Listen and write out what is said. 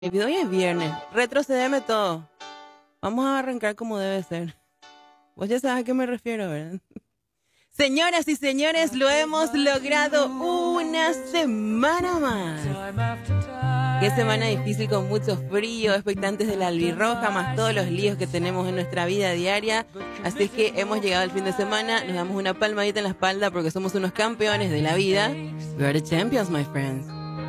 Hoy es viernes, retrocedeme todo. Vamos a arrancar como debe ser. Vos ya sabes a qué me refiero, ¿verdad? Señoras y señores, lo hemos logrado una semana más. Qué semana difícil con mucho frío, expectantes de la albirroja, más todos los líos que tenemos en nuestra vida diaria. Así que hemos llegado al fin de semana, nos damos una palmadita en la espalda porque somos unos campeones de la vida. We are the champions, my friends.